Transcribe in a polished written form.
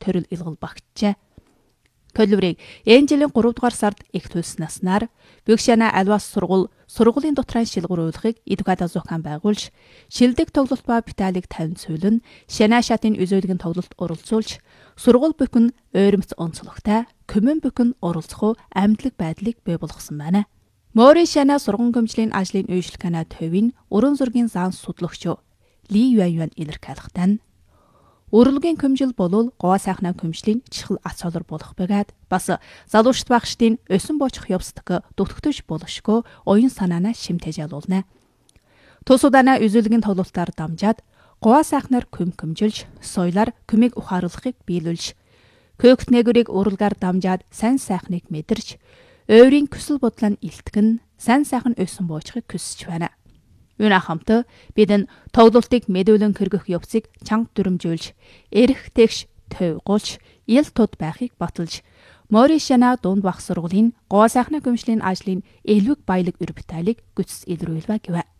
төрөл илгэл багтжээ. Төлөврийг энэ жилийн 3 дугаар сард их төлснөснаар Бюкшана альвас сургуулийн дотрайн шилгүүрүүлэхийг Эдугада зохион байгуулж, шилдэг тоглолт ба Виталийг танилцуулан, Шана шатын үзүүлгийн тоглолт оролцуулж, сургууль бүхэн ойрмц онцлогтой, коммун бүхэн оролцох амьдлаг байдлыг бий болгосон байна. Мори Шана сургууль хөмжлийн ажлын үйлчлэгэнэ төвийн уран зургийн зан судлагч Ли Юань илэрхийлэхтэн Урлагийн көмжил болвол гоо сайхнаа көмжлийн чихэл ацолор болох байгаад бас залуучт багштын өсөн боочих явцдаг дутгтөж болошгүй оюун санаанаа шимтэж алуулна. Тусудана үзүүлгийн тоглолтоор дамжаад гоо сайхнаар көмжилж, соёлоор көмийг ухааруулахыг биелүүлж, көөгт нэгүрийг уралгаар дамжаад сайн сайхныг мэдэрч, ойрын көсөл бодлоо илтгэн, сайн сайхан өсөн боочхыг хүсэж байна. Юуна хамт бидэн тоглолтыг мэдүүлэн хэрэгэх явцыг чанга дүрмжүүлж, эрх тэгш төвгүүлж, ил тод байхыг баталж, Мори Шана дунд бах сургуулийн гоо сайхны көмжлийн ажлын элвэг баялаг өр Виталийг гүцс илрүүлвэ гэвэ.